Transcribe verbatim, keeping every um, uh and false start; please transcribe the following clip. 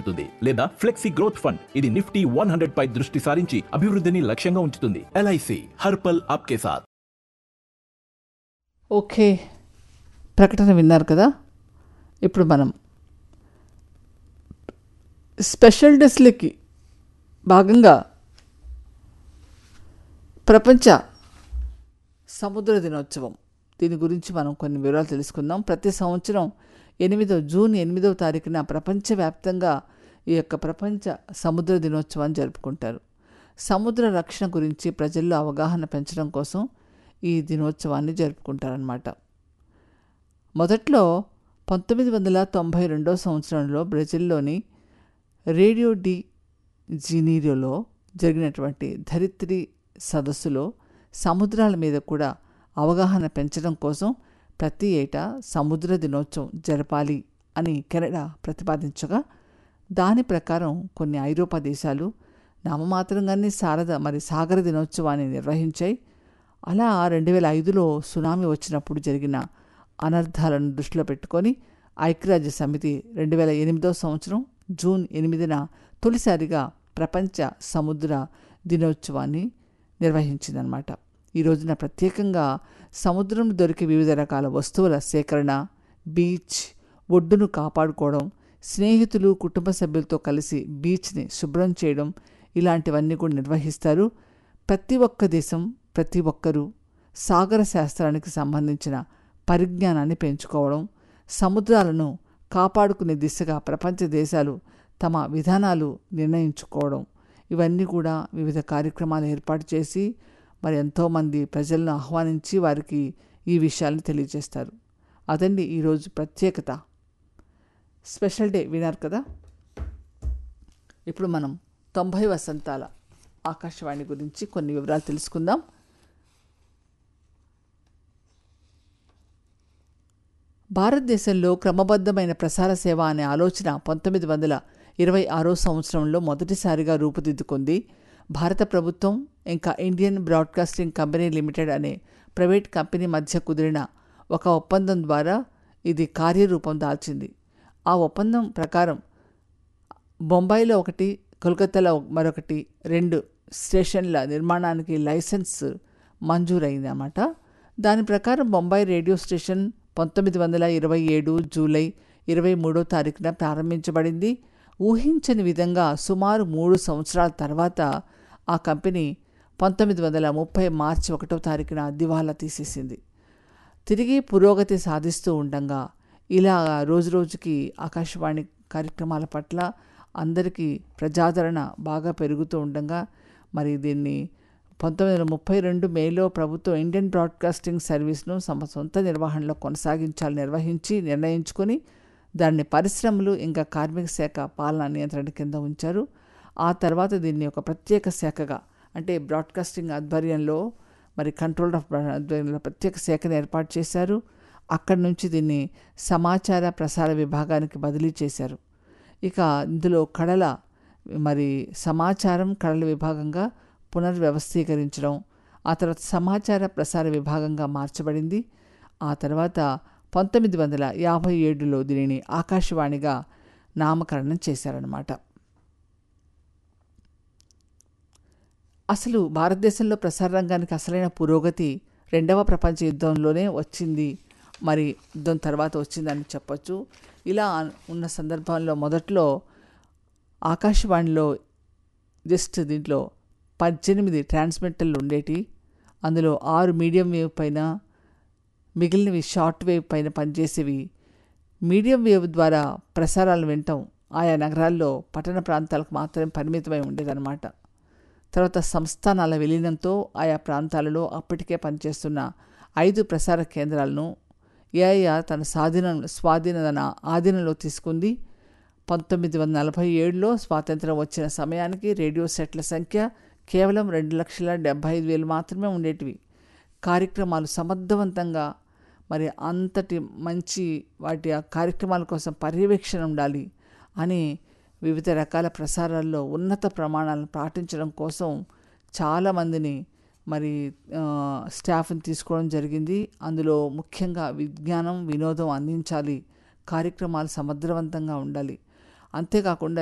పెడుతుంది లేదా flexi growth fund ఇది నిఫ్టీ వన్ హండ్రెడ్ పై దృష్టి సారించి అభివృద్ధిని లక్ష్యంగా ఉంచుతుంది. ఎల్ఐసి హర్పల్ ఆప్కే సాథ్. ఓకే, ప్రకటన విన్నారు కదా. ఇప్పుడు మనం స్పెషల్ డేస్లకి భాగంగా ప్రపంచ సముద్ర దినోత్సవం దీని గురించి మనం కొన్ని వివరాలు తెలుసుకుందాం. ప్రతి సంవత్సరం ఎనిమిదో జూన్ ఎనిమిదవ తారీఖున ప్రపంచవ్యాప్తంగా ఈ యొక్క ప్రపంచ సముద్ర దినోత్సవాన్ని జరుపుకుంటారు. సముద్ర రక్షణ గురించి ప్రజల్లో అవగాహన పెంచడం కోసం ఈ దినోత్సవాన్ని జరుపుకుంటారన్నమాట. మొదట్లో పంతొమ్మిది వందల తొంభై రెండో సంవత్సరంలో బ్రెజిల్లోని రేడియో డి జనీరోలో జరిగినటువంటి ధరిత్రి సదస్సులో సముద్రాల మీద కూడా అవగాహన పెంచడం కోసం ప్రతి ఏటా సముద్ర దినోత్సవం జరపాలి అని కెనడా ప్రతిపాదించగా దాని ప్రకారం కొన్ని ఐరోపా దేశాలు నామమాత్రంగానే సారద మరి సాగర దినోత్సవాన్ని నిర్వహించాయి. అలా రెండు వేల ఐదులో సునామీ వచ్చినప్పుడు జరిగిన అనర్థాలను దృష్టిలో పెట్టుకొని ఐక్యరాజ్య సమితి రెండు వేల ఎనిమిదో సంవత్సరం జూన్ ఎనిమిదిన తొలిసారిగా ప్రపంచ సముద్ర దినోత్సవాన్ని నిర్వహించిందనమాట. ఈ రోజున ప్రత్యేకంగా సముద్రంలో దొరికే వివిధ రకాల వస్తువుల సేకరణ, బీచ్ ఒడ్డును కాపాడుకోవడం, స్నేహితులు కుటుంబ సభ్యులతో కలిసి బీచ్ని శుభ్రం చేయడం ఇలాంటివన్నీ కూడా నిర్వహిస్తారు. ప్రతి ఒక్క దేశం ప్రతి ఒక్కరూ సాగర శాస్త్రానికి సంబంధించిన పరిజ్ఞానాన్ని పెంచుకోవడం, సముద్రాలను కాపాడుకునే దిశగా ప్రపంచ దేశాలు తమ విధానాలు నిర్ణయించుకోవడం ఇవన్నీ కూడా వివిధ కార్యక్రమాలు ఏర్పాటు చేసి మరి ఎంతోమంది ప్రజలను ఆహ్వానించి వారికి ఈ విషయాలను తెలియజేస్తారు. అదండి ఈరోజు ప్రత్యేకత. స్పెషల్ డే విన్నారు కదా. ఇప్పుడు మనం తొంభై వసంతాల ఆకాశవాణి గురించి కొన్ని వివరాలు తెలుసుకుందాం. భారతదేశంలో క్రమబద్ధమైన ప్రసార సేవ అనే ఆలోచన పంతొమ్మిది వందల ఇరవై ఆరో సంవత్సరంలో మొదటిసారిగా రూపుదిద్దుకుంది. భారత ప్రభుత్వం ఇంకా ఇండియన్ బ్రాడ్కాస్టింగ్ కంపెనీ లిమిటెడ్ అనే ప్రైవేట్ కంపెనీ మధ్య కుదిరిన ఒక ఒప్పందం ద్వారా ఇది కార్యరూపం దాల్చింది. ఆ ఒప్పందం ప్రకారం బొంబాయిలో ఒకటి, కోల్కతాలో మరొకటి రెండు స్టేషన్ల నిర్మాణానికి లైసెన్స్ మంజూరైంది అన్నమాట. దాని ప్రకారం బొంబాయి రేడియో స్టేషన్ పంతొమ్మిది వందల ఇరవై ఏడు జూలై ఇరవై మూడో తారీఖున ప్రారంభించబడింది. ఊహించని విధంగా సుమారు మూడు సంవత్సరాల తర్వాత ఆ కంపెనీ పంతొమ్మిది వందల ముప్పై మార్చి ఒకటో తారీఖున దివాలా తీసేసింది. తిరిగి పురోగతి సాధిస్తూ ఉండగా ఇలా రోజురోజుకి ఆకాశవాణి కార్యక్రమాల పట్ల అందరికీ ప్రజాదరణ బాగా పెరుగుతూ ఉండగా మరి దీన్ని పంతొమ్మిది వందల ముప్పై రెండు మేలో ప్రభుత్వం ఇండియన్ బ్రాడ్కాస్టింగ్ సర్వీస్ను తమ సొంత నిర్వహణలో కొనసాగించాలని నిర్వహించి నిర్ణయించుకొని దాన్ని పరిశ్రమలు ఇంకా కార్మిక శాఖ పాలనా నియంత్రణ కింద ఉంచారు. ఆ తర్వాత దీన్ని ఒక ప్రత్యేక శాఖగా అంటే బ్రాడ్కాస్టింగ్ ఆధ్వర్యంలో మరి కంట్రోల్ ఆఫ్ ఆధ్వర్యంలో ప్రత్యేక శాఖను ఏర్పాటు చేశారు. అక్కడి నుంచి దీన్ని సమాచార ప్రసార విభాగానికి బదిలీ చేశారు. ఇక ఇందులో కళల మరి సమాచారం కళల విభాగంగా పునర్వ్యవస్థీకరించడం, ఆ తర్వాత సమాచార ప్రసార విభాగంగా మార్చబడింది. ఆ తర్వాత పంతొమ్మిది వందల యాభై ఏడులో దీనిని ఆకాశవాణిగా నామకరణం చేశారన్నమాట. అసలు భారతదేశంలో ప్రసార రంగానికి అసలైన పురోగతి రెండవ ప్రపంచ యుద్ధంలోనే వచ్చింది, మరి యుద్ధం తర్వాత వచ్చిందని చెప్పొచ్చు. ఇలా ఉన్న సందర్భంలో మొదట్లో ఆకాశవాణిలో జస్ట్ దీంట్లో పద్దెనిమిది ట్రాన్స్మిటర్లు ఉండేటి. అందులో ఆరు మీడియం వేవ్ పైన, మిగిలినవి షార్ట్ వేవ్ పైన పనిచేసేవి. మీడియం వేవ్ ద్వారా ప్రసారాలు వినటం ఆయా నగరాల్లో పట్టణ ప్రాంతాలకు మాత్రమే పరిమితమై ఉండేదన్నమాట. తర్వాత సంస్థానాల విలీనంతో ఆయా ప్రాంతాలలో అప్పటికే పనిచేస్తున్న ఐదు ప్రసార కేంద్రాలను ఏఐఆర్ తన స్వాధీనం స్వాధీన ఆధీనంలో తీసుకుంది. పంతొమ్మిది వందల నలభై ఏడులో స్వాతంత్రం వచ్చిన సమయానికి రేడియో సెట్ల సంఖ్య కేవలం రెండు లక్షల డెబ్భై ఐదు వేలు మాత్రమే ఉండేటివి. కార్యక్రమాలు సమర్థవంతంగా మరి అంతటి మంచి వాటి ఆ కార్యక్రమాల కోసం పర్యవేక్షణ ఉండాలి అని వివిధ రకాల ప్రసారాల్లో ఉన్నత ప్రమాణాలను పాటించడం కోసం చాలామందిని మరి స్టాఫ్ని తీసుకోవడం జరిగింది. అందులో ముఖ్యంగా విజ్ఞానం వినోదం అందించాలి, కార్యక్రమాలు సమర్థవంతంగా ఉండాలి. అంతేకాకుండా